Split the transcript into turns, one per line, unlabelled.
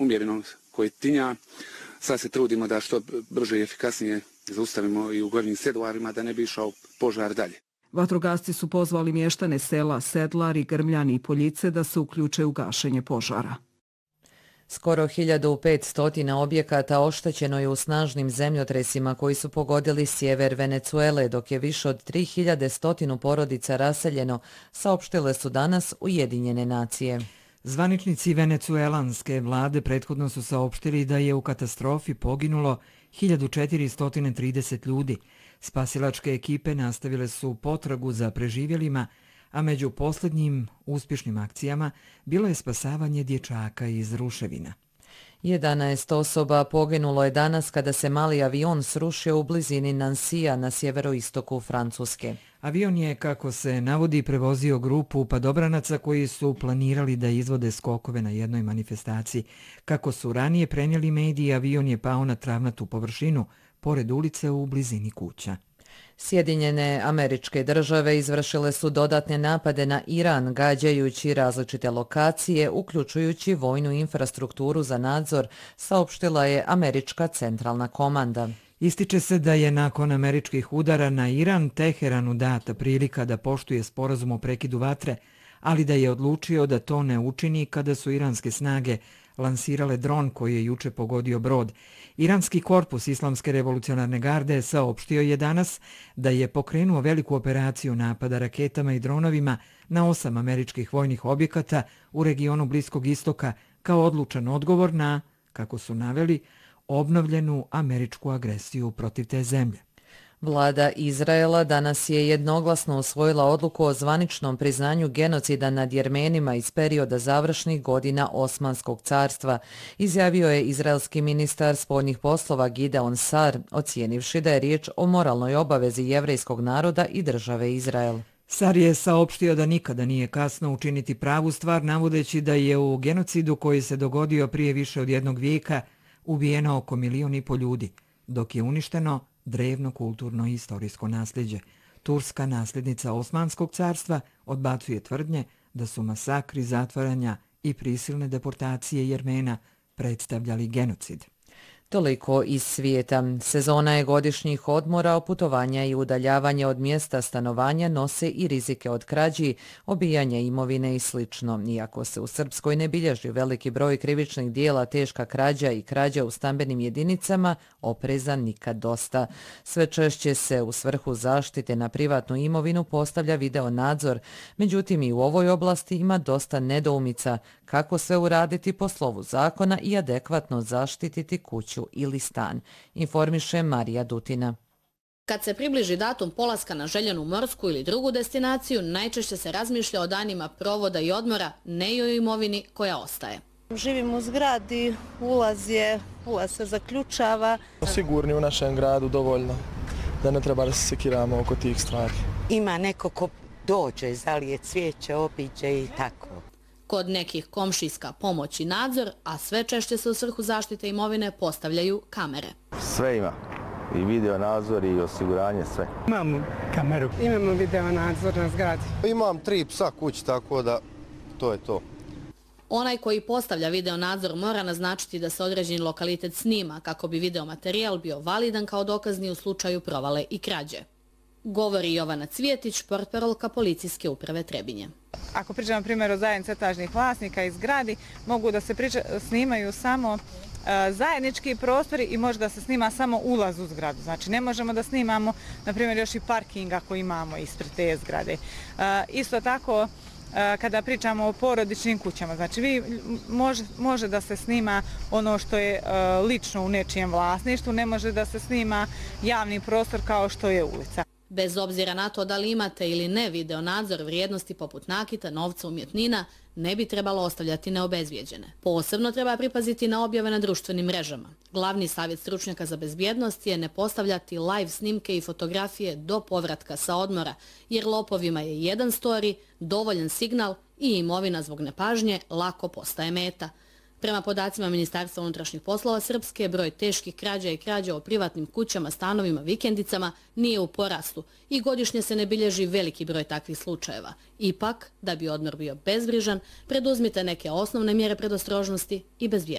umjereno koje tinja. Sad se trudimo da što brže i efikasnije zaustavimo i u gornjim sedlarima da ne bi išao požar dalje.
Vatrogasci su pozvali mještane sela Sedlari, Grmljani i Poljice da se uključe u gašenje požara.
Skoro 1500 objekata oštećeno je u snažnim zemljotresima koji su pogodili sjever Venecuele, dok je više od 3100 porodica raseljeno, saopštile su danas Ujedinjene nacije.
Zvaničnici venecuelanske vlade prethodno su saopštili da je u katastrofi poginulo 1430 ljudi. Spasilačke ekipe nastavile su potragu za preživjelima, a među posljednjim uspješnim akcijama bilo je spasavanje dječaka iz ruševina.
11 osoba poginulo je danas kada se mali avion srušio u blizini Nansija na sjeveroistoku Francuske.
Avion je, kako se navodi, prevozio grupu padobranaca koji su planirali da izvode skokove na jednoj manifestaciji. Kako su ranije prenijeli mediji, avion je pao na travnatu površinu, pored ulice u blizini kuća.
Sjedinjene Američke Države izvršile su dodatne napade na Iran, gađajući različite lokacije, uključujući vojnu infrastrukturu za nadzor, saopštila je Američka centralna komanda.
Ističe se da je nakon američkih udara na Iran Teheranu data prilika da poštuje sporazum o prekidu vatre, ali da je odlučio da to ne učini kada su iranske snage lansirale dron koji je juče pogodio brod. Iranski korpus Islamske revolucionarne garde saopštio je danas da je pokrenuo veliku operaciju napada raketama i dronovima na 8 američkih vojnih objekata u regionu Bliskog istoka kao odlučan odgovor na, kako su naveli, obnovljenu američku agresiju protiv te zemlje.
Vlada Izraela danas je jednoglasno usvojila odluku o zvaničnom priznanju genocida nad Jermenima iz perioda završnih godina Osmanskog carstva, izjavio je izraelski ministar spoljnih poslova Gideon Sar, ocijenivši da je riječ o moralnoj obavezi jevrejskog naroda i države Izrael.
Sar je saopštio da nikada nije kasno učiniti pravu stvar, navodeći da je u genocidu koji se dogodio prije više od jednog vijeka ubijeno oko 1,5 milijuna ljudi, dok je uništeno drevno kulturno i istorijsko nasljeđe. Turska, nasljednica Osmanskog carstva, odbacuje tvrdnje da su masakri, zatvaranja i prisilne deportacije Jermena predstavljali genocid.
Toliko iz svijeta. Sezona je godišnjih odmora, putovanja i udaljavanja od mjesta stanovanja nose i rizike od krađi, obijanja imovine i sl. Iako se u Srpskoj ne bilježi veliki broj krivičnih dijela, teška krađa i krađa u stambenim jedinicama, opreza nikad dosta. Sve češće se u svrhu zaštite na privatnu imovinu postavlja video nadzor, međutim i u ovoj oblasti ima dosta nedoumica kako sve uraditi po slovu zakona i adekvatno zaštititi kuću ili stan, informiše Marija Dutina.
Kad se približi datum polaska na željenu morsku ili drugu destinaciju, najčešće se razmišlja o danima provoda i odmora, ne i o imovini koja ostaje.
Živim u zgradi, ulaz se zaključava.
Sigurni u našem gradu dovoljno, da ne treba da se sekiramo oko tih stvari.
Ima neko ko dođe, zalije cvijeće, obiđe i tako.
Kod nekih komšijska pomoć i nadzor, a sve češće se u svrhu zaštite imovine postavljaju kamere.
Sve ima. I video nadzor i osiguranje, sve.
Imamo kameru. Imamo video nadzor na zgradi.
Imam 3 psa kući, tako da to je to.
Onaj koji postavlja video nadzor mora naznačiti da se određeni lokalitet snima kako bi video materijal bio validan kao dokazni u slučaju provale i krađe. Govori Jovana Cvijetić, portparolka Policijske uprave Trebinje.
Ako pričamo na primjer o zajednici etažnih vlasnika i zgradi, mogu da se snimaju samo zajednički prostori i može da se snima samo ulaz u zgradu. Znači ne možemo da snimamo, na primjer, još i parking ako imamo ispred te zgrade. Isto tako, kada pričamo o porodičnim kućama, znači može da se snima ono što je lično u nečijem vlasništvu, ne može da se snima javni prostor kao što je ulica.
Bez obzira na to da li imate ili ne video nadzor, vrijednosti poput nakita, novca, umjetnina ne bi trebalo ostavljati neobezvijeđene. Posebno treba pripaziti na objave na društvenim mrežama. Glavni savjet stručnjaka za bezbjednost je ne postavljati live snimke i fotografije do povratka sa odmora, jer lopovima je jedan story, dovoljan signal i imovina zbog nepažnje lako postaje meta. Prema podacima Ministarstva unutrašnjih poslova Srpske, broj teških krađa i krađa o privatnim kućama, stanovima, vikendicama nije u porastu i godišnje se ne bilježi veliki broj takvih slučajeva. Ipak, da bi odmor bio bezbrižan, preduzmite neke osnovne mjere predostrožnosti i bezbjednosti.